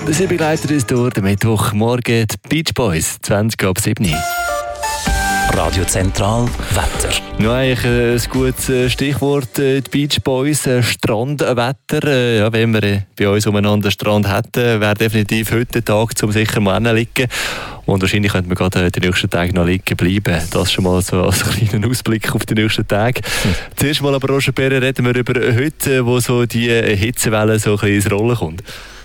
Sie begleiten uns durch den Mittwochmorgen, die Beach Boys, 20:07. Radio Zentral Wetter. Noch eigentlich ein gutes Stichwort, die Beach Boys, Strandwetter. Ja, wenn wir bei uns umeinander einen Strand hätten, wäre definitiv heute der Tag, um sicher mal hinzulegen. Und wahrscheinlich könnte man gerade die nächsten Tage noch liegen bleiben. Das schon mal so als kleinen Ausblick auf die nächsten Tage. Zuerst mal aber, Roger Perre, reden wir über heute, wo so die Hitzewelle so ein bisschen ins Rollen kommt.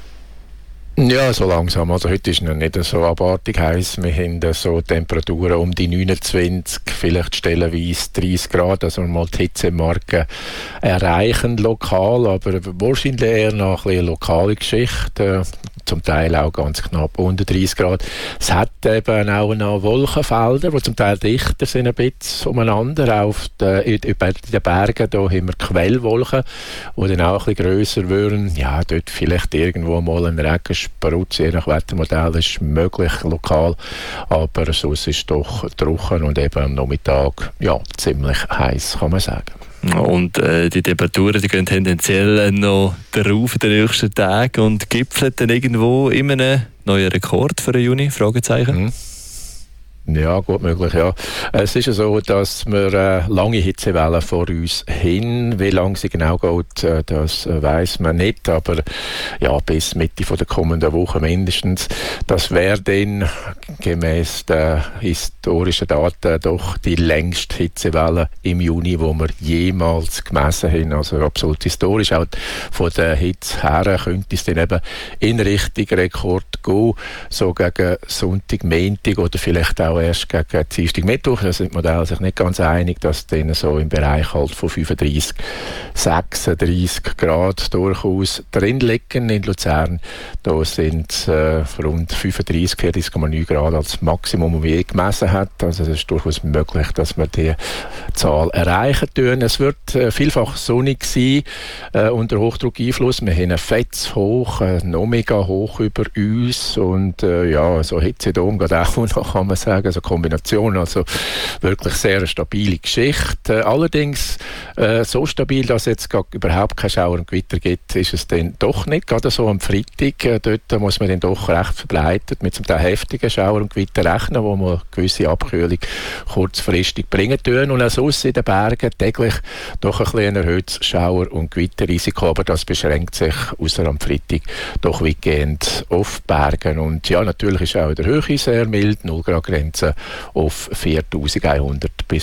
Ja, so langsam. Also heute ist es noch nicht so abartig heiß. Wir haben so Temperaturen um die 29, vielleicht stellenweise 30 Grad. Also mal die Hitzemarke erreichen lokal, aber wahrscheinlich eher noch eine lokale Geschichte. Zum Teil auch ganz knapp unter 30 Grad. Es hat eben auch noch Wolkenfelder, die zum Teil dichter sind ein bisschen umeinander. In den Bergen da haben wir Quellwolken, die dann auch ein bisschen grösser würden. Ja, dort vielleicht irgendwo mal ein Regensprutz, je nach Wettermodell, ist möglich lokal. Aber sonst ist es doch trocken und eben am Nachmittag ja, ziemlich heiß, kann man sagen. Und die Temperaturen die gehen tendenziell noch darauf in den nächsten Tagen und gipfeln dann irgendwo in einem neuen Rekord für den Juni? Fragezeichen. Ja, gut möglich, ja. Es ist ja so, dass wir lange Hitzewellen vor uns hin. Wie lange sie genau geht, das weiss man nicht. Aber ja, bis Mitte der kommenden Woche mindestens. Das wäre dann gemäss den historischen Daten doch die längste Hitzewelle im Juni, die wir jemals gemessen haben. Also absolut historisch. Auch von der Hitze her könnte es dann eben in Richtung Rekord gehen. So gegen Sonntag, Montag oder vielleicht auch erst gegen Dienstag, Mittwoch. Da sind die Modelle sich nicht ganz einig, dass dann so im Bereich halt von 35, 36 Grad durchaus drin liegen. In Luzern da sind rund 35, 40,9 Grad als Maximum, das man je gemessen hat. Also es ist durchaus möglich, dass wir die Zahl erreichen können. Es wird vielfach sonnig sein unter Hochdruckeinfluss. Wir haben ein fettes Hoch, ein Omega-Hoch über uns und ja, so Hitzedom geht auch noch, kann man sagen, also Kombination, also wirklich sehr eine stabile Geschichte. Allerdings so stabil, dass jetzt überhaupt kein Schauer und Gewitter gibt, ist es dann doch nicht. Gerade so am Freitag, dort muss man dann doch recht verbreitet mit zum Teil heftigen Schauer und Gewitter rechnen, wo man gewisse Abkühlung kurzfristig bringen tun. Und auch sonst in den Bergen täglich doch ein bisschen erhöhtes Schauer- und Gewitterrisiko, aber das beschränkt sich außer am Freitag doch weitgehend auf Bergen. Und ja, natürlich ist auch in der Höhe sehr mild, 0 Grad Grenze auf 4'100 bis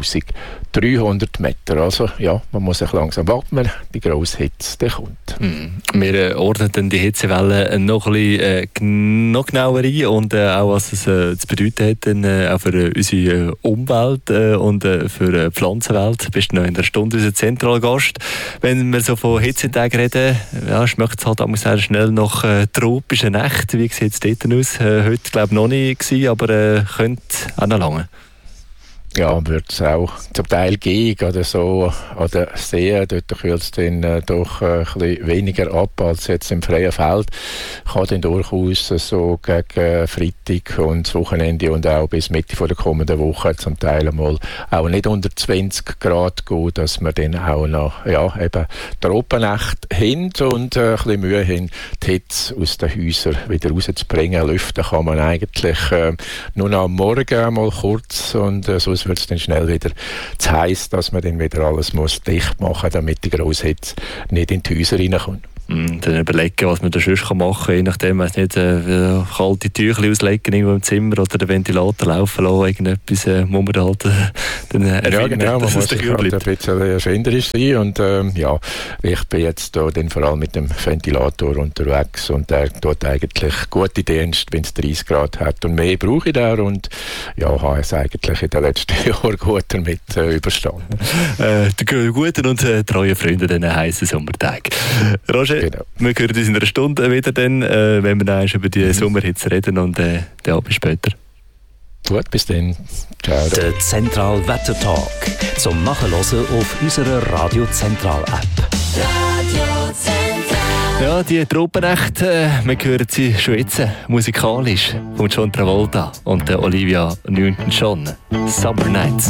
4'300 Meter. Also ja, man muss sich langsam warten, die grosse Hitze die kommt. Wir ordnen dann die Hitzewelle noch ein bisschen noch genauer ein und auch was es zu bedeuten hat dann, auch für unsere Umwelt und für die Pflanzenwelt. Du bist noch in der Stunde unser Zentralgast. Wenn wir so von Hitzetagen reden, ja, schmeckt es halt auch sehr schnell nach tropischen Nächten. Wie sieht es dort aus? Heute glaube ich noch nicht gewesen, aber könnte auch noch lange. Ja, wird es auch zum Teil gehen oder so oder sehen. Dort kühlt es dann doch ein bisschen weniger ab als jetzt im freien Feld. Kann dann durchaus so gegen Freitag und das Wochenende und auch bis Mitte der kommenden Woche zum Teil einmal auch nicht unter 20 Grad gehen, dass wir dann auch noch ja, eben Tropennächte haben und ein bisschen Mühe haben, die Hitze aus den Häusern wieder rauszubringen. Lüften kann man eigentlich nur noch am Morgen einmal kurz und sonst wird es dann schnell wieder zu heiß, dass man dann wieder alles muss dicht machen muss, damit die grosse Hitze nicht in die Häuser reinkommt. Dann überlegen, was man da sonst machen kann, je nachdem, weiss nicht, kalte Tücher auslegen irgendwo im Zimmer oder den Ventilator laufen lassen, irgendetwas muss man da halt dann erfinden, ja, genau, man muss sich halt ein bisschen erfinderisch sein und ja, ich bin jetzt da dann vor allem mit dem Ventilator unterwegs und der tut eigentlich gute Dienst, wenn es 30 Grad hat und mehr brauche ich da und ja, habe es eigentlich in den letzten Jahren gut damit überstanden. Die guten und treuen Freunde diesen heißen Sommertagen. Roger, genau. Wir hören uns in einer Stunde wieder, dann, wenn wir dann über die Sommerhitze reden und dann bis später. Gut, bis dann. Ciao. Der Zentral Wetter Talk zum Nachhören auf unserer Radio Zentral App. Radio Zentral. Ja, die Tropennächte, wir hören sie schon jetzt musikalisch von John Travolta und Olivia Newton-John. Summer Nights.